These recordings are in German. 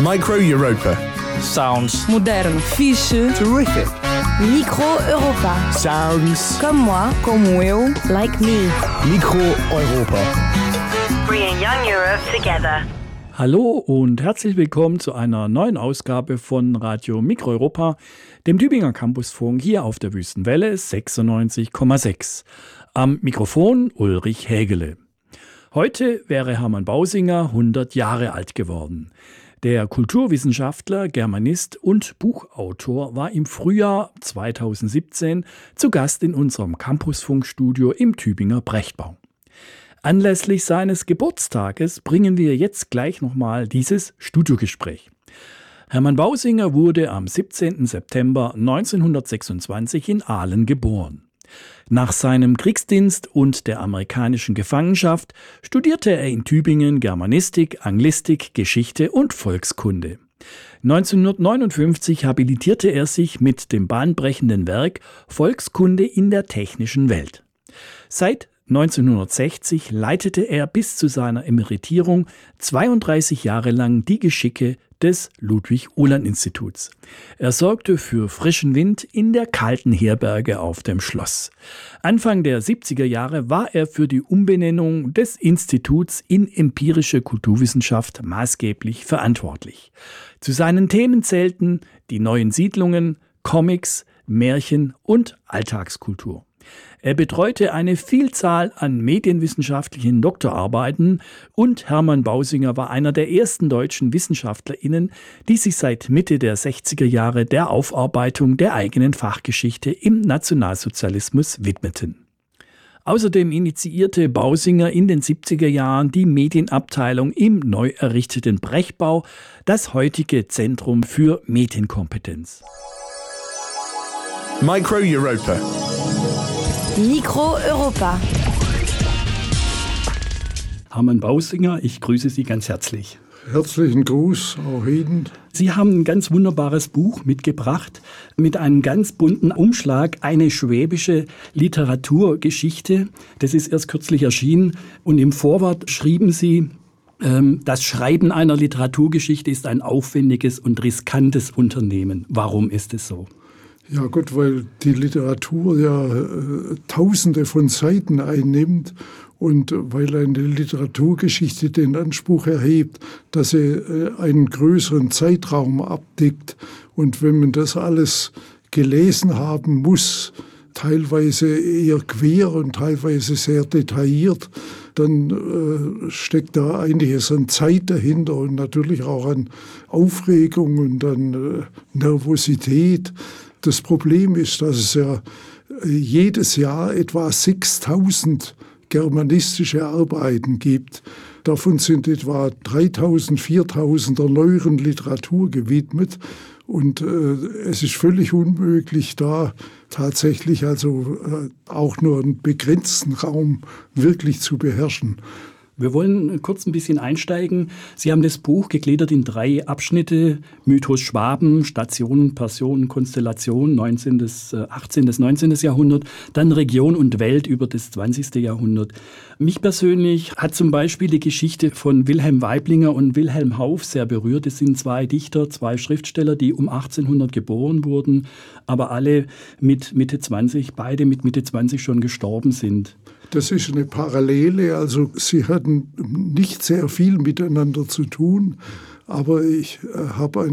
Micro Europa. Sounds Moderno. Fixe. Terrific. Micro Europa. Sounds. Comme moi. Como eu. Like me. Micro Europa. Bringing young Europe together. Hallo und herzlich willkommen zu einer neuen Ausgabe von Radio Micro Europa, dem Tübinger Campusfunk hier auf der Wüstenwelle 96,6. Am Mikrofon Ulrich Hägele. Heute wäre Hermann Bausinger 100 Jahre alt geworden. Der Kulturwissenschaftler, Germanist und Buchautor war im Frühjahr 2017 zu Gast in unserem Campusfunkstudio im Tübinger Brechtbau. Anlässlich seines Geburtstages bringen wir jetzt gleich nochmal dieses Studiogespräch. Hermann Bausinger wurde am 17. September 1926 in Aalen geboren. Nach seinem Kriegsdienst und der amerikanischen Gefangenschaft studierte er in Tübingen Germanistik, Anglistik, Geschichte und Volkskunde. 1959 habilitierte er sich mit dem bahnbrechenden Werk Volkskunde in der technischen Welt. Seit 1960 leitete er bis zu seiner Emeritierung 32 Jahre lang die Geschicke des Ludwig-Uhland-Instituts. Er sorgte für frischen Wind in der kalten Herberge auf dem Schloss. Anfang der 70er Jahre war er für die Umbenennung des Instituts in empirische Kulturwissenschaft maßgeblich verantwortlich. Zu seinen Themen zählten die neuen Siedlungen, Comics, Märchen und Alltagskultur. Er betreute eine Vielzahl an medienwissenschaftlichen Doktorarbeiten und Hermann Bausinger war einer der ersten deutschen WissenschaftlerInnen, die sich seit Mitte der 60er Jahre der Aufarbeitung der eigenen Fachgeschichte im Nationalsozialismus widmeten. Außerdem initiierte Bausinger in den 70er Jahren die Medienabteilung im neu errichteten Brechtbau, das heutige Zentrum für Medienkompetenz. Micro Europa. Micro Europa. Hermann Bausinger, ich grüße Sie ganz herzlich. Herzlichen Gruß auch Ihnen. Sie haben ein ganz wunderbares Buch mitgebracht mit einem ganz bunten Umschlag, eine schwäbische Literaturgeschichte. Das ist erst kürzlich erschienen und im Vorwort schrieben Sie, das Schreiben einer Literaturgeschichte ist ein aufwendiges und riskantes Unternehmen. Warum ist es so? Ja gut, weil die Literatur ja Tausende von Seiten einnimmt und weil eine Literaturgeschichte den Anspruch erhebt, dass sie einen größeren Zeitraum abdeckt. Und wenn man das alles gelesen haben muss, teilweise eher quer und teilweise sehr detailliert, dann steckt da einiges an Zeit dahinter und natürlich auch an Aufregung und an Nervosität. Das Problem ist, dass es ja jedes Jahr etwa 6.000 germanistische Arbeiten gibt. Davon sind etwa 3.000, 4.000 der neueren Literatur gewidmet. Und es ist völlig unmöglich, da tatsächlich also auch nur einen begrenzten Raum wirklich zu beherrschen. Wir wollen kurz ein bisschen einsteigen. Sie haben das Buch gegliedert in 3 Abschnitte. Mythos Schwaben, Stationen, Personen, Konstellation, 18. bis 19. Jahrhundert. Dann Region und Welt über das 20. Jahrhundert. Mich persönlich hat zum Beispiel die Geschichte von Wilhelm Weiblinger und Wilhelm Hauff sehr berührt. Es sind 2 Dichter, 2 Schriftsteller, die um 1800 geboren wurden, aber alle mit Mitte 20, beide mit Mitte 20 schon gestorben sind. Das ist eine Parallele, also sie hatten nicht sehr viel miteinander zu tun, aber ich habe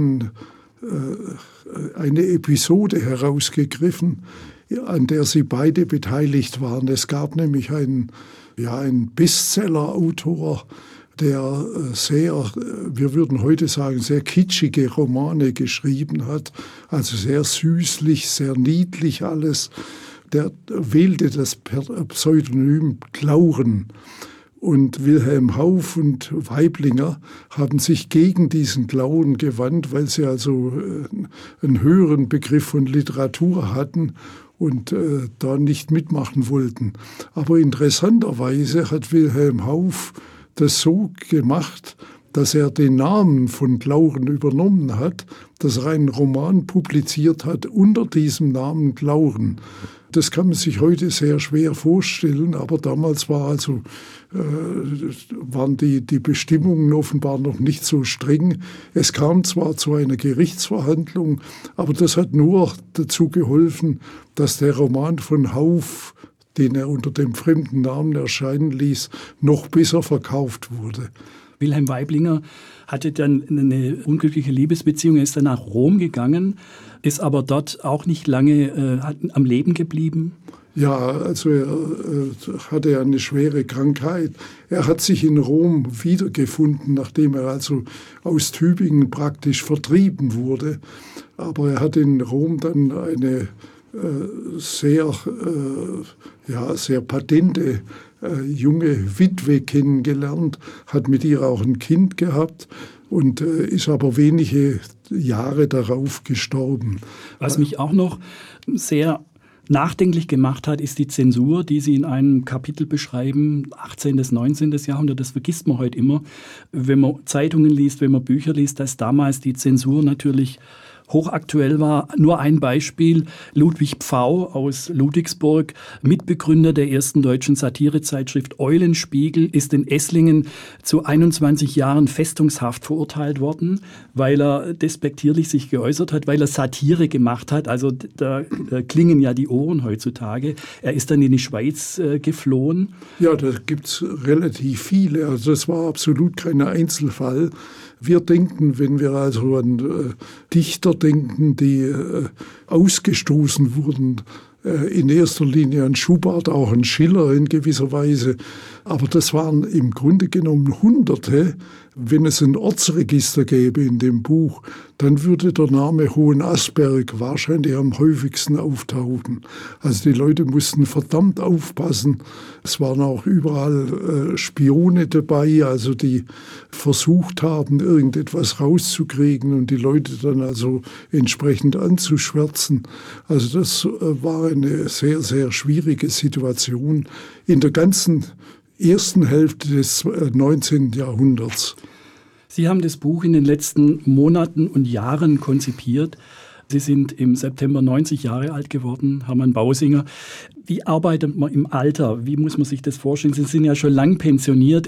eine Episode herausgegriffen, an der sie beide beteiligt waren. Es gab nämlich einen Bestseller-Autor, der wir würden heute sagen, sehr kitschige Romane geschrieben hat, also sehr süßlich, sehr niedlich alles. Der wählte das Pseudonym Clauren. Und Wilhelm Hauff und Weiblinger haben sich gegen diesen Clauren gewandt, weil sie also einen höheren Begriff von Literatur hatten und da nicht mitmachen wollten. Aber interessanterweise hat Wilhelm Hauff das so gemacht, dass er den Namen von Clauren übernommen hat, dass er einen Roman publiziert hat unter diesem Namen Clauren. Das kann man sich heute sehr schwer vorstellen, aber damals waren die Bestimmungen offenbar noch nicht so streng. Es kam zwar zu einer Gerichtsverhandlung, aber das hat nur dazu geholfen, dass der Roman von Hauff, den er unter dem fremden Namen erscheinen ließ, noch besser verkauft wurde. Wilhelm Waiblinger hatte dann eine unglückliche Liebesbeziehung, er ist dann nach Rom gegangen, ist aber dort auch nicht lange am Leben geblieben. Ja, also er hatte eine schwere Krankheit. Er hat sich in Rom wiedergefunden, nachdem er also aus Tübingen praktisch vertrieben wurde. Aber er hat in Rom dann eine sehr patente junge Witwe kennengelernt, hat mit ihr auch ein Kind gehabt und ist aber wenige Jahre darauf gestorben. Was mich auch noch sehr nachdenklich gemacht hat, ist die Zensur, die Sie in einem Kapitel beschreiben, 18. bis 19. Jahrhundert, das vergisst man heute immer, wenn man Zeitungen liest, wenn man Bücher liest, dass damals die Zensur natürlich hochaktuell war. Nur ein Beispiel, Ludwig Pfau aus Ludwigsburg, Mitbegründer der ersten deutschen Satirezeitschrift Eulenspiegel, ist in Esslingen zu 21 Jahren Festungshaft verurteilt worden, weil er despektierlich sich geäußert hat, weil er Satire gemacht hat. Also da klingen ja die Ohren heutzutage. Er ist dann in die Schweiz geflohen. Ja, da gibt's relativ viele. Also das war absolut kein Einzelfall. Wir denken, wenn wir also an Dichter denken, die ausgestoßen wurden, in erster Linie an Schubert, auch an Schiller in gewisser Weise. Aber das waren im Grunde genommen Hunderte. Wenn es ein Ortsregister gäbe in dem Buch, dann würde der Name Hohenasperg wahrscheinlich am häufigsten auftauchen. Also die Leute mussten verdammt aufpassen. Es waren auch überall Spione dabei, also die versucht haben, irgendetwas rauszukriegen und die Leute dann also entsprechend anzuschwärzen. Also das war eine sehr, sehr schwierige Situation in der ganzen ersten Hälfte des 19. Jahrhunderts. Sie haben das Buch in den letzten Monaten und Jahren konzipiert. Sie sind im September 90 Jahre alt geworden, Hermann Bausinger. Wie arbeitet man im Alter? Wie muss man sich das vorstellen? Sie sind ja schon lang pensioniert.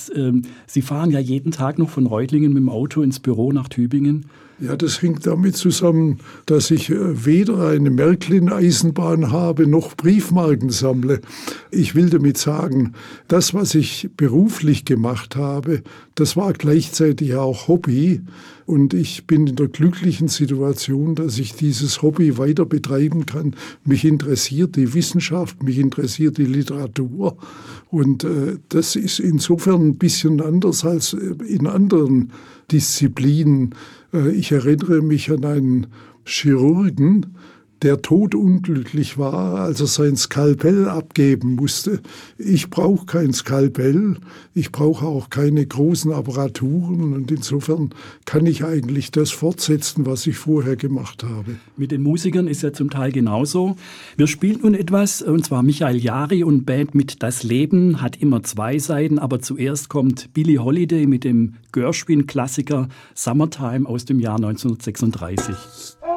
Sie fahren ja jeden Tag noch von Reutlingen mit dem Auto ins Büro nach Tübingen. Ja, das hängt damit zusammen, dass ich weder eine Märklin-Eisenbahn habe, noch Briefmarken sammle. Ich will damit sagen, das, was ich beruflich gemacht habe, das war gleichzeitig auch Hobby. Und ich bin in der glücklichen Situation, dass ich dieses Hobby weiter betreiben kann. Mich interessiert die Wissenschaft, mich interessiert die Literatur. Und das ist insofern ein bisschen anders als in anderen Disziplinen. Ich erinnere mich an einen Chirurgen, der todunglücklich war, als er sein Skalpell abgeben musste. Ich brauche kein Skalpell, ich brauche auch keine großen Apparaturen und insofern kann ich eigentlich das fortsetzen, was ich vorher gemacht habe. Mit den Musikern ist ja zum Teil genauso. Wir spielen nun etwas, und zwar Michael Jari und Band mit Das Leben hat immer zwei Seiten, aber zuerst kommt Billie Holiday mit dem Gershwin-Klassiker Summertime aus dem Jahr 1936.